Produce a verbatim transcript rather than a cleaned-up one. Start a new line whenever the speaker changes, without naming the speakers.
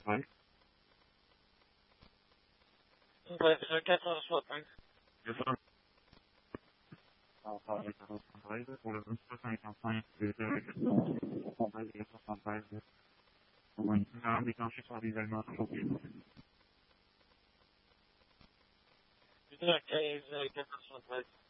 Ouais.
Ouais, c'est quatre heures soixante.
C'est ça. Alors, ça va être soixante-treize pour le cinquante-cinq, c'est soixante-treize et soixante-treize. Oui. Non, déclenché sur les événements. Ok.
huit heures quinze, quatre heures soixante-treize.